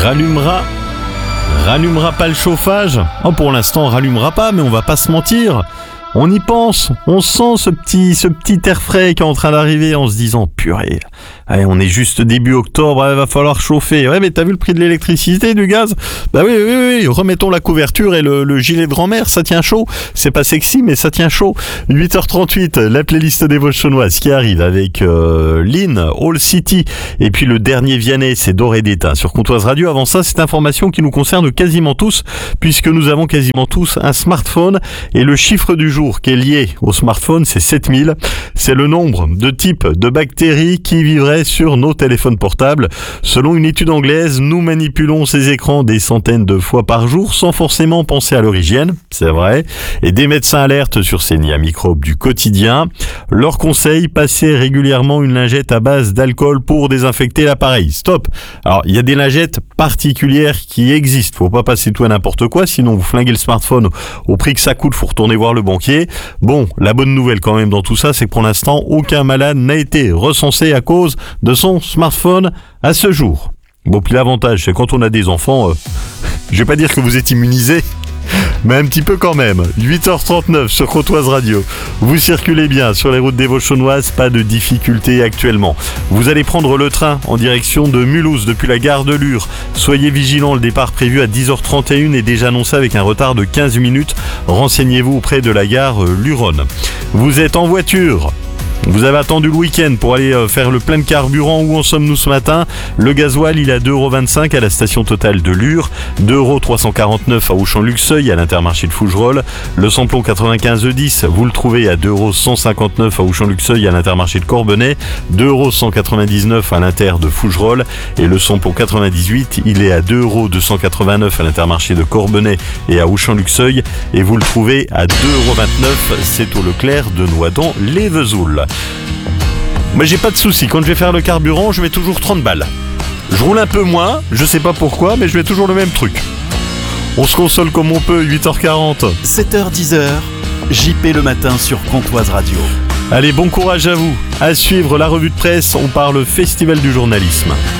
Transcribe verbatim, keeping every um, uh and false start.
rallumera rallumera pas le chauffage. Oh, pour l'instant, on rallumera pas, mais on va pas se mentir. On y pense, on sent ce petit, ce petit air frais qui est en train d'arriver en se disant purée, allez, on est juste début octobre, il va falloir chauffer. Ouais, mais t'as vu le prix de l'électricité, du gaz? Bah oui, oui, oui, remettons la couverture et le, le gilet de grand-mère, ça tient chaud. C'est pas sexy, mais ça tient chaud. huit heures trente-huit, la playlist des Vosges qui arrive avec euh, Lynn, All City, et puis le dernier Vianney, c'est Doré d'État sur Comtoise Radio. Avant ça, cette information qui nous concerne quasiment tous, puisque nous avons quasiment tous un smartphone, et le chiffre du jour qui est lié au smartphone, c'est sept mille. C'est le nombre de types de bactéries qui vivraient sur nos téléphones portables. Selon une étude anglaise, nous manipulons ces écrans des centaines de fois par jour sans forcément penser à leur hygiène, c'est vrai. Et des médecins alertent sur ces nids à microbes du quotidien. Leur conseil, passer régulièrement une lingette à base d'alcool pour désinfecter l'appareil. Stop. Alors, il y a des lingettes particulières qui existent. Faut pas passer tout à n'importe quoi, sinon vous flinguez le smartphone au prix que ça coûte, faut retourner voir le banquier. Bon, la bonne nouvelle quand même dans tout ça, c'est que pour l'instant, aucun malade n'a été recensé à cause de son smartphone à ce jour. Bon, puis l'avantage, c'est quand on a des enfants, euh, je vais pas dire que vous êtes immunisés, mais un petit peu quand même. huit heures trente-neuf sur Comtoise Radio. Vous circulez bien sur les routes des Vosges-Chaunoises, pas de difficultés actuellement. Vous allez prendre le train en direction de Mulhouse depuis la gare de Lure. Soyez vigilants, le départ prévu à dix heures trente et un est déjà annoncé avec un retard de quinze minutes. Renseignez-vous auprès de la gare Luronne. Vous êtes en voiture. Vous avez attendu le week-end pour aller faire le plein de carburant. Où en sommes-nous ce matin? Le gasoil, il est à deux euros vingt-cinq à la station Total de Lure, deux euros trois cent quarante-neuf à Auchan-Luxeuil à l'Intermarché de Fougerolles. Le samplon quatre-vingt-quinze E dix, vous le trouvez à deux euros cent cinquante-neuf à Auchan-Luxeuil à l'Intermarché de Corbenay, deux euros cent quatre-vingt-dix-neuf à l'Inter de Fougerolles. Et le samplon quatre-vingt-dix-huit, il est à deux euros deux cent quatre-vingt-neuf à l'Intermarché de Corbenay et à Auchan-Luxeuil. Et vous le trouvez à deux euros vingt-neuf, c'est au Leclerc de Noidon-les-Vesoul. Moi j'ai pas de soucis, quand je vais faire le carburant, je mets toujours trente balles. Je roule un peu moins, je sais pas pourquoi, mais je mets toujours le même truc. On se console comme on peut, huit heures quarante. sept heures dix, J P le matin sur Comtoise Radio. Allez, bon courage à vous. À suivre la revue de presse, on parle festival du journalisme.